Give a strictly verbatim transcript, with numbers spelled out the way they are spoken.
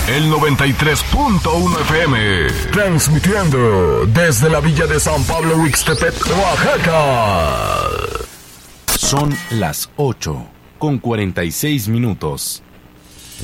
el noventa y tres punto uno F M, transmitiendo desde la villa de San Pablo Huixtepec, Oaxaca. Son las ocho con cuarenta y seis minutos.